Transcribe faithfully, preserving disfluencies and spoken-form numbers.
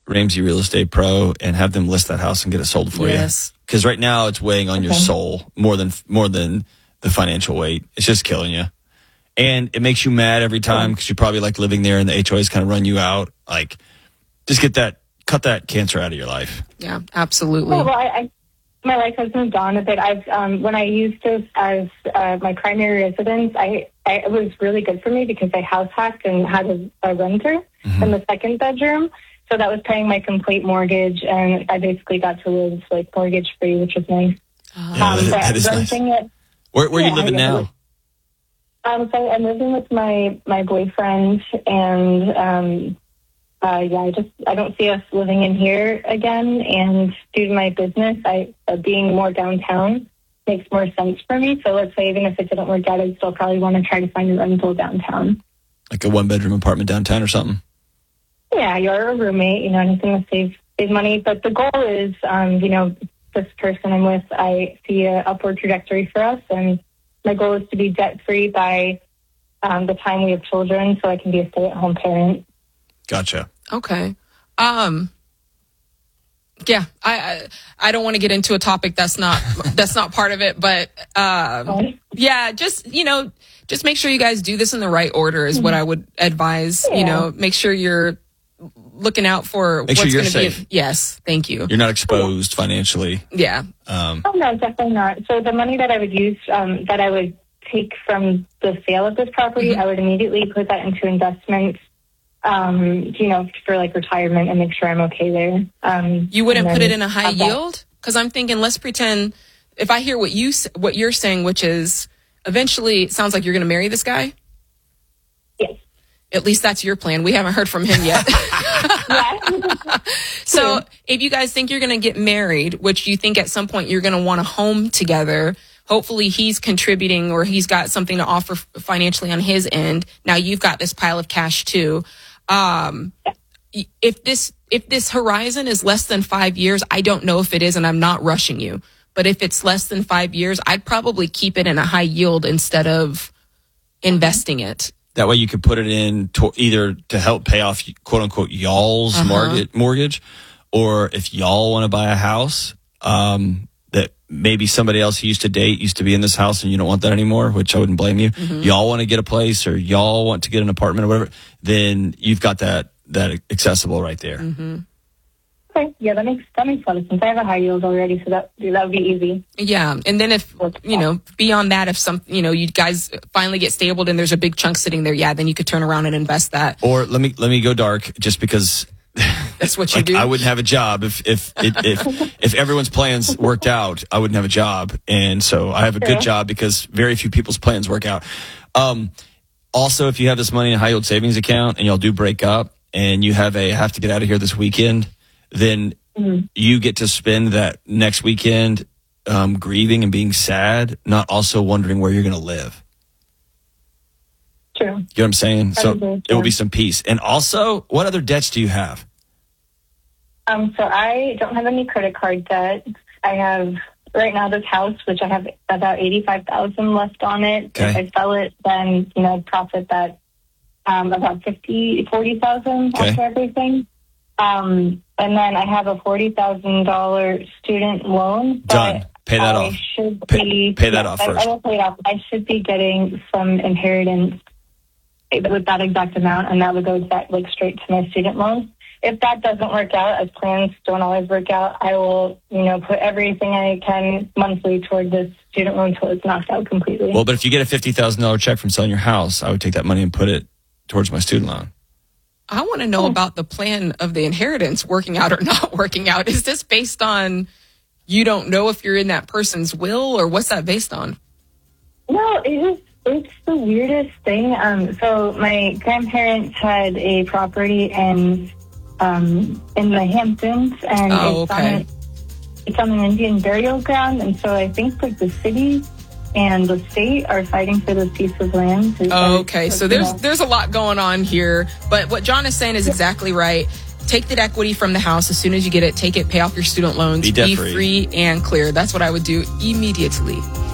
Ramsey Real Estate Pro and have them list that house and get it sold for yes. you. Because right now it's weighing on okay. your soul more than more than the financial weight. It's just killing you. And it makes you mad every time because you probably like living there and the H O As kind of run you out. Like, just get that, cut that cancer out of your life. Yeah, absolutely. Oh, well, I, I, my life has moved on a bit. I've um, when I used this as uh, my primary residence, I, I it was really good for me because I house hacked and had a, a renter Mm-hmm. in the second bedroom. So that was paying my complete mortgage, and I basically got to live like mortgage free, which was nice. Oh. Yeah, um, that, that is nice. It, Where, where yeah, are you living now? Um, so I'm living with my, my boyfriend, and um, uh, yeah, I just I don't see us living in here again. And due to my business, I uh, being more downtown makes more sense for me. So let's say even if it didn't work out, I'd still probably want to try to find a rental downtown. Like a one bedroom apartment downtown or something? Yeah, you're a roommate, you know, anything to save save money. But the goal is, um, you know, this person I'm with, I see an upward trajectory for us, and my goal is to be debt-free by um, the time we have children so I can be a stay-at-home parent. Gotcha. Okay. Um, yeah, I, I I don't want to get into a topic that's not that's not part of it, but um, yeah, just, you know, just make sure you guys do this in the right order is what I would advise. Yeah. You know, make sure you're looking out for Make sure what's you're going to be. safe. Yes, thank you. You're not exposed financially. Yeah. Um, Oh, no, definitely not. So the money that I would use, um, that I would take from the sale of this property, Mm-hmm. I would immediately put that into investments, um, you know, for like retirement and make sure I'm okay there. Um, You wouldn't and put then it in a high have that. yield? Because I'm thinking, let's pretend, if I hear what you s- what you're saying, which is eventually it sounds like you're going to marry this guy. Yes. At least that's your plan. We haven't heard from him yet. Yeah. So if you guys think you're going to get married, which you think at some point you're going to want a home together, hopefully he's contributing or he's got something to offer financially on his end. Now you've got this pile of cash too. Um, if this, if this horizon is less than five years, I don't know if it is, and I'm not rushing you, but if it's less than five years, I'd probably keep it in a high yield instead of investing it. that way you could put it in to either to help pay off quote unquote y'all's Uh-huh. mortgage, mortgage, or if y'all want to buy a house, um, that maybe somebody else you used to date used to be in this house and you don't want that anymore, which I wouldn't blame you. Mm-hmm. Y'all want to get a place or y'all want to get an apartment or whatever, then you've got that, that accessible right there. Mm-hmm. Okay. Yeah, that makes that makes a lot of sense. I have a high yield already, so that that would be easy. Yeah. And then if, you know, beyond that, if some, you know, you guys finally get stabled and there's a big chunk sitting there, yeah, then you could turn around and invest that. Or let me, let me go dark just because That's what you like, do. I wouldn't have a job if, if, it, if, if everyone's plans worked out, I wouldn't have a job. And so I have a good job because very few people's plans work out. Um, also, if you have this money in a high yield savings account and y'all do break up and you have a have to get out of here this weekend, then mm-hmm. you get to spend that next weekend um, grieving and being sad, not also wondering where you're going to live. True. You know what I'm saying? That so is very it will true. be some peace. And also, what other debts do you have? Um, so I don't have any credit card debt. I have right now this house, which I have about eighty-five thousand left on it. Okay. If I sell it, then you know profit that um, about fifty, forty thousand Okay. after everything. Um, and then I have a forty thousand dollar student loan. but Done. Pay that I off. Should Pay- be, pay that yes, off I, first. I will pay it off. I should be getting some inheritance with that exact amount, and that would go that like straight to my student loan. If that doesn't work out, as plans don't always work out, I will, you know, put everything I can monthly toward this student loan until it's knocked out completely. Well, but if you get a fifty thousand dollars check from selling your house, I would take that money and put it towards my student loan. I want to know about the plan of the inheritance working out or not working out. Is this based on you don't know if you're in that person's will, or what's that based on? No, it is. It's the weirdest thing. Um, so my grandparents had a property in um, in the Hamptons, and Oh, it's okay. on it's on an Indian burial ground, and so I think like the city and the state are fighting for this piece of land. to- Oh, okay, so you there's know. there's a lot going on here, but what John is saying is exactly right. Take the equity from the house as soon as you get it. Take it, pay off your student loans, Be debt-free. free and clear. That's what I would do immediately.